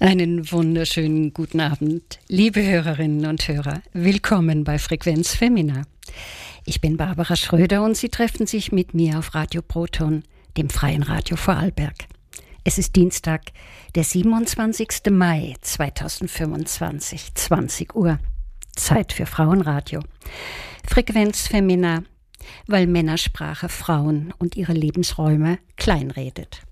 Einen wunderschönen guten Abend, liebe Hörerinnen und Hörer. Willkommen bei Frequenz Femina. Ich bin Barbara Schröder und Sie treffen sich mit mir auf Radio Proton, dem freien Radio Vorarlberg. Es ist Dienstag, der 27. Mai 2025, 20 Uhr. Zeit für Frauenradio. Frequenz Femina, weil Männersprache Frauen und ihre Lebensräume kleinredet.